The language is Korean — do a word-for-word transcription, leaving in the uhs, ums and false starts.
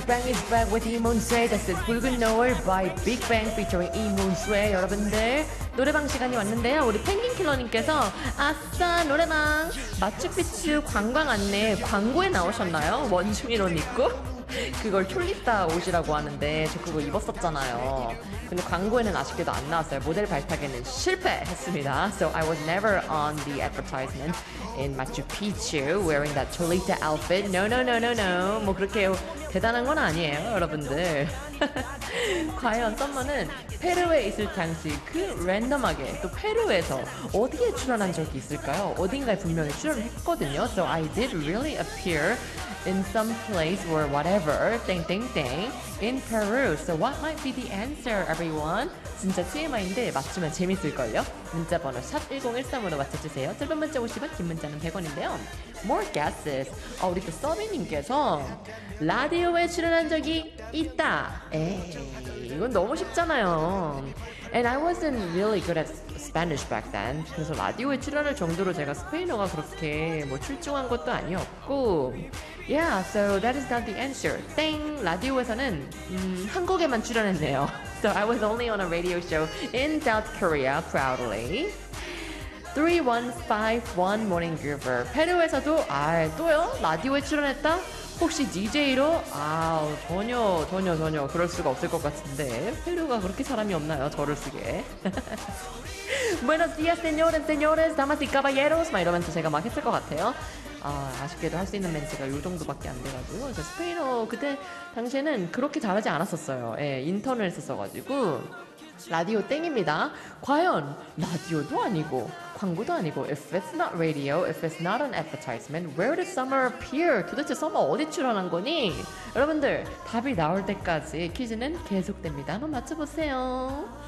Big Bang is back with 이문세. That's it. 붉은 노을 by Big Bang featuring 이문세. 여러분들 노래방 시간이 왔는데요. 우리 펭귄킬러님께서 아싸 노래방 마추픽추 관광 안내 광고에 나오셨나요? 원숭이 옷 입고? 그걸 튤립다 옷이라고 하는데 저 그거 입었었잖아요. 근데 광고에는 아쉽게도 안 나왔어요. 모델 발탁에는 실패했습니다. So I was never on the advertisement in Machu Picchu wearing that Cholita outfit. No, no, no, no, no. 뭐 그렇게 대단한 건 아니에요, 여러분들. 과연 썸머는 페루에 있을 당시 그 랜덤하게 또 페루에서 어디에 출연한 적이 있을까요? 어딘가에 분명히 출연을 했거든요. So I did really appear in some place or whatever, 땡땡땡, in Peru. So what might be the answer, everyone? 진짜 티엠아이인데 맞추면 재밌을걸요? 문자번호 샵 일공일삼으로 맞춰주세요. 짧은 문자 오십 원, 긴 문자는 백 원인데요. More guesses. 어, 우리 또 서비님께서 라디오에 출연한 적이 있다. 에이, 이건 너무 쉽잖아요. And I wasn't really good at Spanish back then. 그래서 라디오에 출연할 정도로 제가 스페인어가 그렇게 뭐 출중한 것도 아니었고. Yeah, so that is not the answer. 땡! 라디오에서는 음, 한국에만 출연했네요. So I was only on a radio show in South Korea, proudly. 삼일오오one Morning Groover. 페루에서도 아 또요? 라디오에 출연했다? 혹시 디제이로? 아 전혀 전혀 전혀 그럴 수가 없을 것 같은데 페루가 그렇게 사람이 없나요? 저를 쓰게. Buenos días, señores, señores, damas y caballeros 막 이러면서 제가 막 했을 것 같아요. 아, 아쉽게도 할 수 있는 멘트가 요 정도밖에 안 돼가지고 저 스페인어 그때 당시에는 그렇게 잘하지 않았었어요. 예, 인턴을 했었어가지고 라디오 땡입니다. 과연 라디오도 아니고 광고도 아니고 If it's not radio, if it's not an advertisement, where did Summer appear? 도대체 서머 어디 출연한 거니? 여러분들 답이 나올 때까지 퀴즈는 계속됩니다. 한번 맞춰보세요.